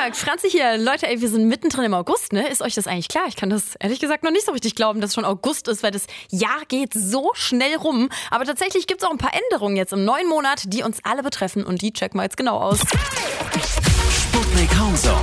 gesagt, Franzi hier. Leute, ey, wir sind mittendrin im August, ne? Ist euch das eigentlich klar? Ich kann das ehrlich gesagt noch nicht so richtig glauben, dass schon August ist, weil das Jahr geht so schnell rum. Aber tatsächlich gibt es auch ein paar Änderungen jetzt im neuen Monat, die uns alle betreffen und die checken wir jetzt genau aus. Sputnik Homezone.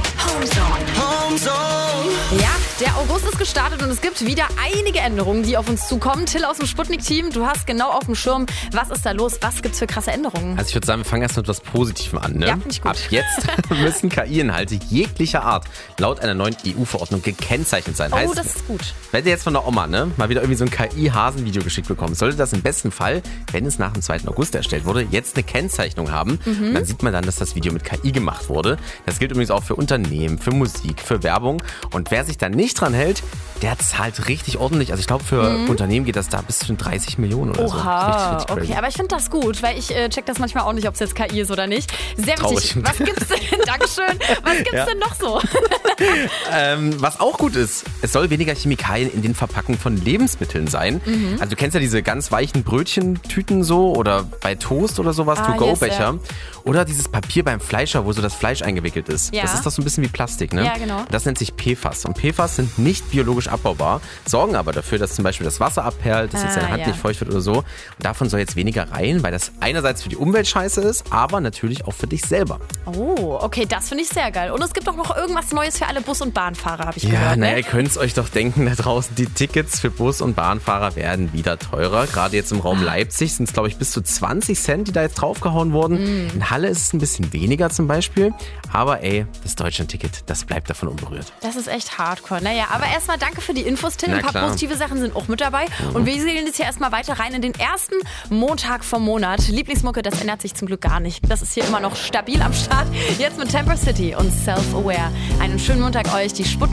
Ja, der August ist gestartet und es gibt wieder einige Änderungen, die auf uns zukommen. Till aus dem Sputnik-Team, du hast genau auf dem Schirm. Was ist da los? Was gibt's für krasse Änderungen? Also ich würde sagen, wir fangen erst mit etwas Positivem an. Ne? Ja, finde ich gut. Ab jetzt müssen KI-Inhalte jeglicher Art laut einer neuen EU-Verordnung gekennzeichnet sein. Oh, heißt, das ist gut. wenn ihr jetzt von der Oma mal wieder irgendwie so ein KI-Hasen-Video geschickt bekommt, sollte das im besten Fall, wenn es nach dem 2. August erstellt wurde, jetzt eine Kennzeichnung haben. Und dann sieht man dann, dass das Video mit KI gemacht wurde. Das gilt übrigens auch für Unternehmen, für Musik, für Werbung. Und wer sich da nicht dran hält, der zahlt richtig ordentlich. Also ich glaube, für Unternehmen geht das da bis zu 30 Millionen oder so. Oha, Richtig crazy. okay, aber ich finde das gut, weil ich check das manchmal auch nicht, ob es jetzt KI ist oder nicht. Sehr wichtig. Traurig. Was gibt's denn? Dankeschön. Was gibt's denn noch so? Was auch gut ist, es soll weniger Chemikalien in den Verpackungen von Lebensmitteln sein. Also du kennst ja diese ganz weichen Brötchentüten so oder bei Toast oder sowas, To-Go-Becher. Yes, Oder dieses Papier beim Fleischer, wo so das Fleisch eingewickelt ist. Ja. Das ist doch so ein bisschen wie Plastik, ne? Ja, genau. Das nennt sich PFAS. Und PFAS sind nicht biologisch abbaubar, sorgen aber dafür, dass zum Beispiel das Wasser abperlt, dass jetzt deine Hand ja. nicht feucht wird oder so. Und davon soll jetzt weniger rein, weil das einerseits für die Umwelt scheiße ist, aber natürlich auch für dich selber. Oh, okay, das finde ich sehr geil. Und es gibt auch noch irgendwas Neues für alle Bus- und Bahnfahrer, habe ich Ja, gehört. naja, Ne? ihr könnt es euch doch denken da draußen, die Tickets für Bus- und Bahnfahrer werden wieder teurer. Gerade jetzt im Raum Leipzig sind es, glaube ich, bis zu 20 Cent, die da jetzt draufgehauen wurden. In Halle ist es ein bisschen weniger zum Beispiel. Aber ey, das Deutschland-Ticket, das bleibt davon unberührt. Das ist echt hardcore. Naja, aber erstmal danke für die Infos, Till. Na Ein paar klar. positive Sachen sind auch mit dabei. Und wir sehen jetzt hier erstmal weiter rein in den ersten Montag vom Monat. Lieblingsmucke, das ändert sich zum Glück gar nicht. Das ist hier immer noch stabil am Start. Jetzt mit Temper City und Self-Aware. Einen schönen Montag euch. Die Sputnik